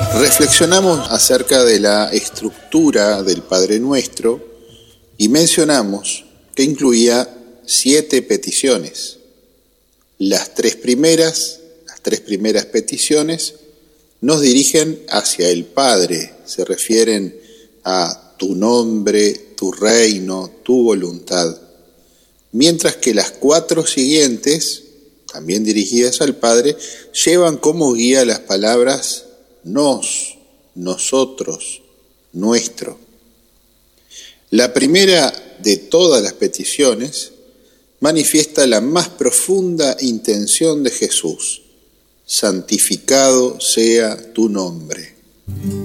Reflexionamos acerca de la estructura del Padre Nuestro y mencionamos que incluía 7 peticiones. Las tres primeras peticiones nos dirigen hacia el Padre, se refieren a tu nombre, tu reino, tu voluntad. Mientras que las 4 siguientes, también dirigidas al Padre, llevan como guía las palabras nos, nosotros, nuestro. La primera de todas las peticiones manifiesta la más profunda intención de Jesús: santificado sea tu nombre.